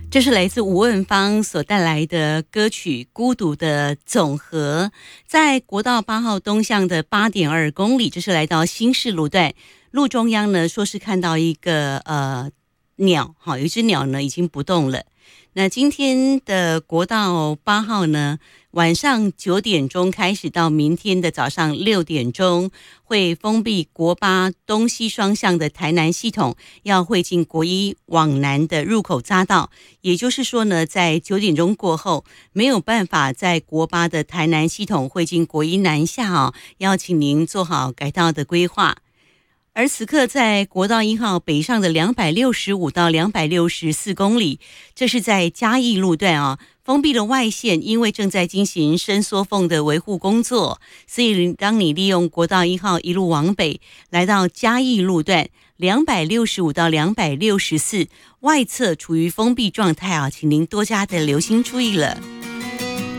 这是来自吴汶芳所带来的歌曲《孤独的总和》。在国道8号东向的8.2公里，这是来到新市路段，路中央呢说是看到一个鸟，有一只鸟呢已经不动了。那今天的国道8号呢，晚上9点钟开始到明天的早上6点钟，会封闭国8东西双向的台南系统，要汇进国1往南的入口匝道。也就是说呢，在9点钟过后，没有办法在国8的台南系统汇进国1南下要请您做好改道的规划。而此刻在国道1号北上的265到264公里，这是在嘉义路段封闭了外线，因为正在进行伸缩缝的维护工作，所以当你利用国道1号一路往北，来到嘉义路段265到264，外侧处于封闭状态请您多加的留心注意了。